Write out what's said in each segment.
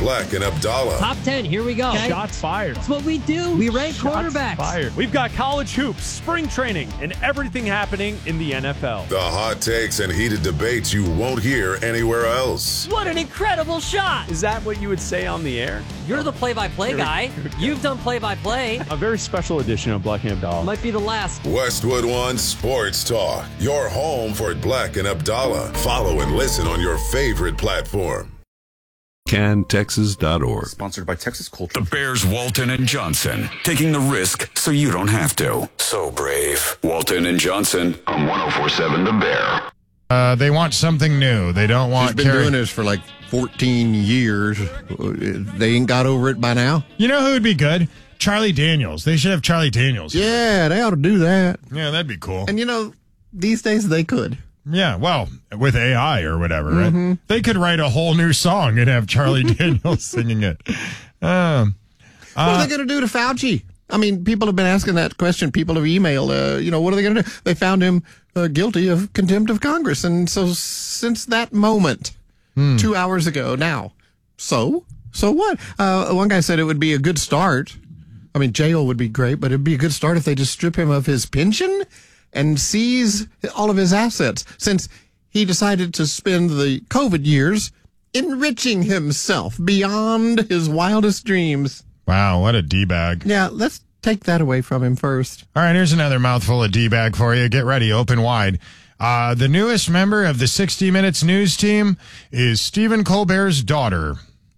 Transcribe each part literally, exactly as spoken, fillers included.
Black and Abdallah. Top ten, here we go. Okay. Shots fired. That's what we do. We rank Shots quarterbacks. fired. We've got college hoops, spring training, and everything happening in the N F L. The hot takes and heated debates you won't hear anywhere else. What an incredible shot. Is that what you would say on the air? You're the play-by-play guy. You've done play-by-play. A very special edition of Black and Abdallah. Might be the last. Westwood One Sports Talk. Your home for Black and Abdallah. Follow and listen on your favorite platform. can texas dot org. Sponsored by Texas Culture. The Bears, Walton and Johnson, taking the risk so you don't have to. So brave. Walton and Johnson on one oh four point seven The Bear. Uh, they want something new. They don't want. She's been Carrie- doing this for like fourteen years. They ain't got over it by now. You know who would be good? Charlie Daniels. They should have Charlie Daniels. Yeah, they ought to do that. Yeah, that'd be cool. And you know, these days they could. Yeah, well, with A I or whatever, Mm-hmm. right? They could write a whole new song and have Charlie Daniels singing it. Um, What are they going to do to Fauci? I mean, people have been asking that question. People have emailed, uh, you know, what are they going to do? They found him uh, guilty of contempt of Congress. And so since that moment, hmm. two hours ago now, so? So what? Uh, one guy said it would be a good start. I mean, jail would be great, but it'd be a good start if they just strip him of his pension and seize all of his assets, since he decided to spend the COVID years enriching himself beyond his wildest dreams. Wow, what a D-bag. Yeah, let's take that away from him first. All right, here's another mouthful of D-bag for you. Get ready, open wide. Uh, the newest member of the sixty minutes news team is Stephen Colbert's daughter.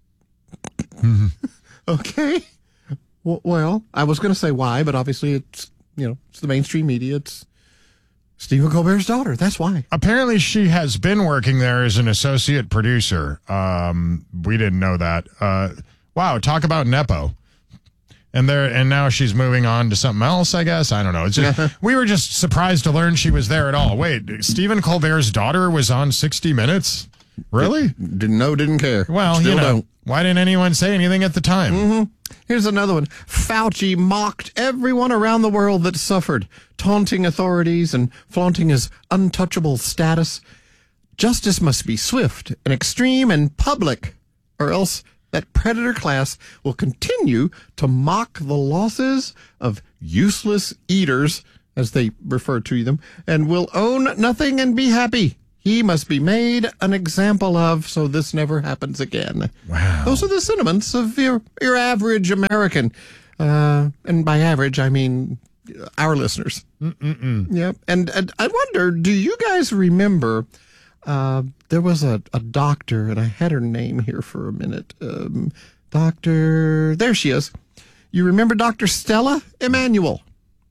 Okay. Well, I was going to say why, but obviously it's, you know, it's the mainstream media. It's Stephen Colbert's daughter. That's why. Apparently she has been working there as an associate producer. Um, we didn't know that. Uh, wow, talk about Nepo. And there, and now she's moving on to something else, I guess. I don't know. It's just, we were just surprised to learn she was there at all. Wait, Stephen Colbert's daughter was on sixty minutes? Really? Did, didn't know, didn't care. Well, Still you know, don't. Why didn't anyone say anything at the time? Mm-hmm. Here's another one. Fauci mocked everyone around the world that suffered, taunting authorities and flaunting his untouchable status. Justice must be swift and extreme and public, or else that predator class will continue to mock the losses of useless eaters, as they refer to them, and will own nothing and be happy. He must be made an example of, so this never happens again. Wow. Those are the sentiments of your, your average American. Uh, and by average, I mean our listeners. Mm-mm-mm. Yep. And, and I wonder, do you guys remember, uh, there was a, a doctor, and I had her name here for a minute. Um, Doctor, there she is. You remember Doctor Stella Emanuel?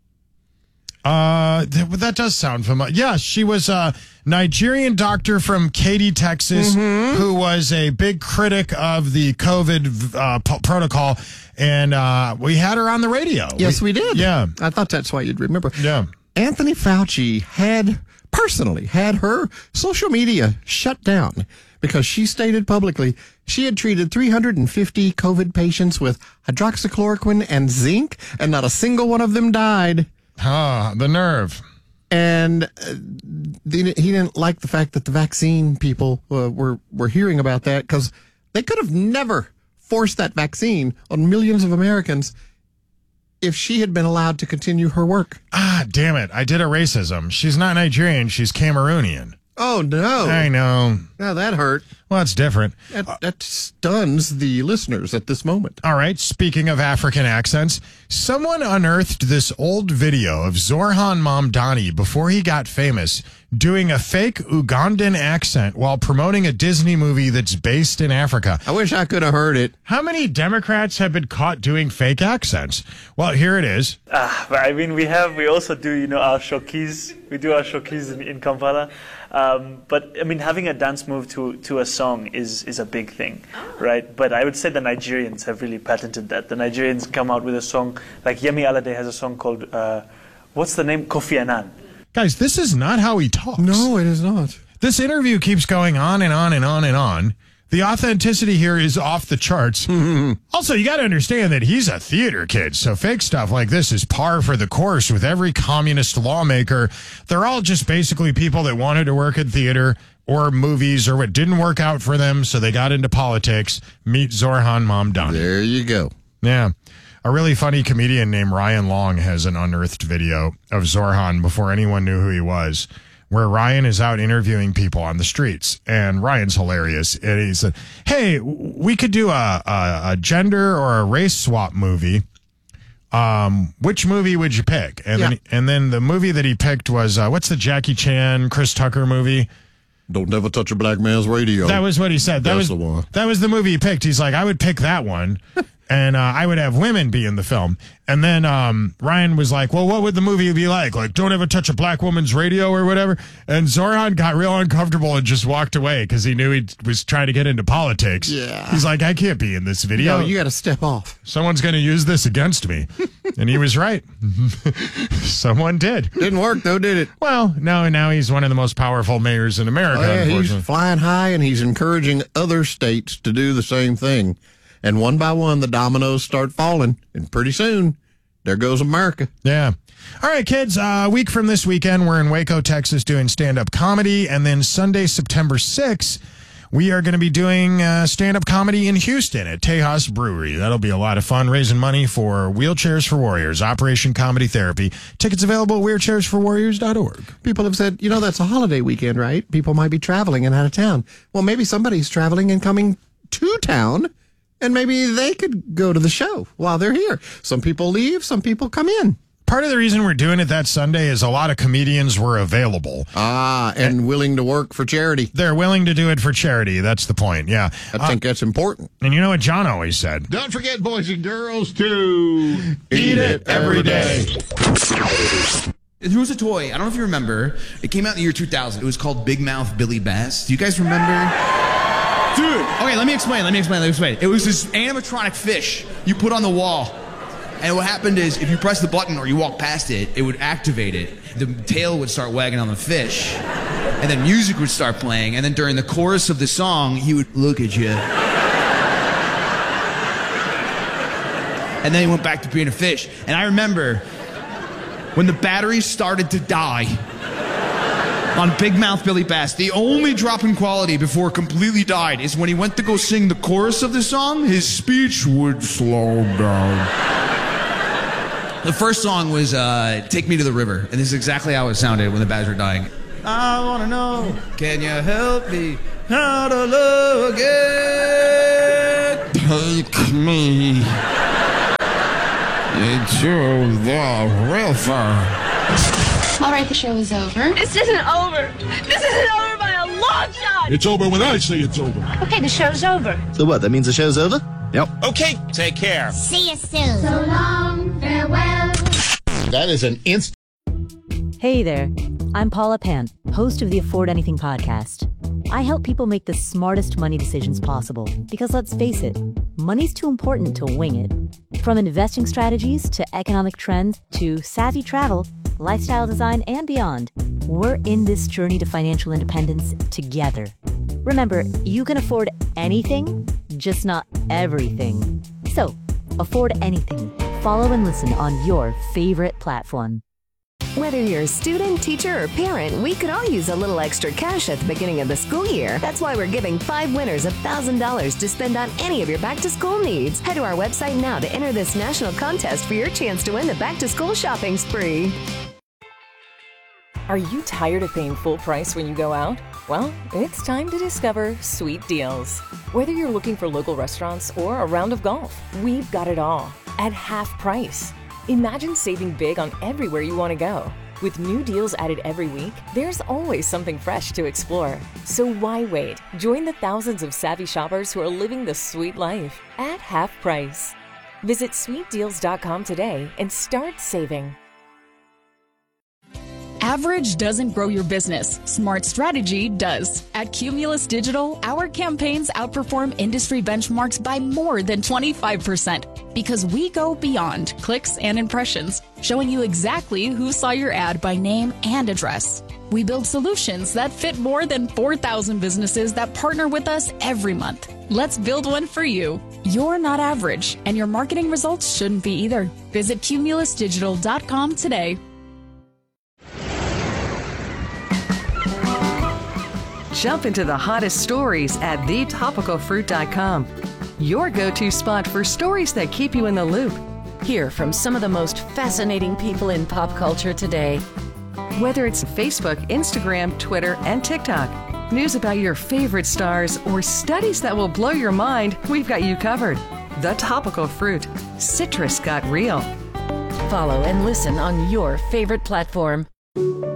Uh, th- that does sound familiar. Yeah, she was a Nigerian doctor from Katy, Texas, Mm-hmm. who was a big critic of the COVID uh, p- protocol, and uh, we had her on the radio. Yes, we, we did. Yeah. I thought that's why you'd remember. Yeah. Anthony Fauci had, personally, had her social media shut down because she stated publicly she had treated three hundred fifty COVID patients with hydroxychloroquine and zinc, and not a single one of them died. Ah, the nerve. And uh, the, he didn't like the fact that the vaccine people uh, were, were hearing about that, because they could have never forced that vaccine on millions of Americans if she had been allowed to continue her work. Ah, damn it. I did a racism. She's not Nigerian. She's Cameroonian. Oh, no. I know. Now that hurt. Well, it's different. That, that stuns the listeners at this moment. All right. Speaking of African accents, someone unearthed this old video of Zorhan Mamdani before he got famous doing a fake Ugandan accent while promoting a Disney movie that's based in Africa. I wish I could have heard it. How many Democrats have been caught doing fake accents? Well, here it is. Uh, I mean, we have, we also do, you know, our showkeys. We do our showkeys in, in Kampala. Um, but, I mean, having a dance move to, to a song is, is a big thing, right? But I would say the Nigerians have really patented that. The Nigerians come out with a song, like Yemi Alade has a song called, uh, what's the name? Kofi Annan. Guys, this is not how he talks. No, it is not. This interview keeps going on and on and on and on. The authenticity here is off the charts. Also, you got to understand that he's a theater kid, so fake stuff like this is par for the course with every communist lawmaker. They're all just basically people that wanted to work in theater, or movies or what didn't work out for them, so they got into politics. Meet Zorhan Mamdani. There you go. Yeah. A really funny comedian named Ryan Long has an unearthed video of Zorhan before anyone knew who he was, where Ryan is out interviewing people on the streets. And Ryan's hilarious. And he said, hey, we could do a, a, a gender or a race swap movie. Um, which movie would you pick? And Yeah. then and then the movie that he picked was, uh, what's the Jackie Chan, Chris Tucker movie? Don't never touch a black man's radio. That was what he said. That That's was the one. That was the movie he picked. He's like, I would pick that one, and uh, I would have women be in the film. And then um, Ryan was like, well, what would the movie be like? Like, don't ever touch a black woman's radio or whatever. And Zorhan got real uncomfortable and just walked away because he knew he was trying to get into politics. Yeah. He's like, I can't be in this video. No, you got to step off. Someone's going to use this against me. And he was right. Someone did. Didn't work, though, did it? Well, no, now he's one of the most powerful mayors in America, Oh, yeah, he's unfortunately. flying high, and he's encouraging other states to do the same thing. And one by one, the dominoes start falling, and pretty soon, there goes America. Yeah. All right, kids. Uh, a week from this weekend, we're in Waco, Texas, doing stand-up comedy. And then Sunday, September sixth, we are going to be doing uh, stand-up comedy in Houston at Tejas Brewery. That'll be a lot of fun, raising money for Wheelchairs for Warriors, Operation Comedy Therapy. Tickets available at wheelchairs for warriors dot org. People have said, you know, that's a holiday weekend, right? People might be traveling and out of town. Well, maybe somebody's traveling and coming to town, and maybe they could go to the show while they're here. Some people leave, some people come in. Part of the reason we're doing it that Sunday is a lot of comedians were available. Ah, and willing to work for charity. They're willing to do it for charity. That's the point. Yeah. I think that's important. And you know what John always said? Don't forget, boys and girls, to Eat it every day. There was a toy, I don't know if you remember, it came out in the year two thousand. It was called Big Mouth Billy Bass. Do you guys remember? Dude, okay, let me explain, let me explain, let me explain. It was this animatronic fish you put on the wall. And what happened is, if you press the button or you walk past it, it would activate it. The tail would start wagging on the fish. And then music would start playing. And then during the chorus of the song, he would look at you. And then he went back to being a fish. And I remember when the batteries started to die on Big Mouth Billy Bass, the only drop in quality before it completely died is when he went to go sing the chorus of the song, his speech would slow down. The first song was uh, Take Me to the River, and this is exactly how it sounded when the batteries were dying. I want to know, can you help me how to love again? Take me into the river. All right, the show is over. This isn't over. This isn't over by a long shot. It's over when I say it's over. Okay, the show's over. So what, that means the show's over? Yep. Okay, take care. See you soon. So long, farewell. That is an instant. Hey there, I'm Paula Pant, host of the Afford Anything podcast. I help people make the smartest money decisions possible because let's face it, money's too important to wing it. From investing strategies to economic trends to savvy travel, lifestyle design, and beyond, we're in this journey to financial independence together. Remember, you can afford anything, just not everything. So, afford anything. Follow and listen on your favorite platform. Whether you're a student, teacher, or parent, we could all use a little extra cash at the beginning of the school year. That's why we're giving five winners one thousand dollars to spend on any of your back-to-school needs. Head to our website now to enter this national contest for your chance to win the back-to-school shopping spree. Are you tired of paying full price when you go out? Well, it's time to discover Sweet Deals. Whether you're looking for local restaurants or a round of golf, we've got it all at half price. Imagine saving big on everywhere you want to go. With new deals added every week, there's always something fresh to explore. So why wait? Join the thousands of savvy shoppers who are living the sweet life at half price. Visit sweet deals dot com today and start saving. Average doesn't grow your business. Smart strategy does. At Cumulus Digital, our campaigns outperform industry benchmarks by more than twenty-five percent because we go beyond clicks and impressions, showing you exactly who saw your ad by name and address. We build solutions that fit more than four thousand businesses that partner with us every month. Let's build one for you. You're not average, and your marketing results shouldn't be either. Visit cumulus digital dot com today. Jump into the hottest stories at the topical fruit dot com. Your go-to spot for stories that keep you in the loop. Hear from some of the most fascinating people in pop culture today. Whether it's Facebook, Instagram, Twitter, and TikTok, news about your favorite stars, or studies that will blow your mind, we've got you covered. The Topical Fruit. Citrus got real. Follow and listen on your favorite platform.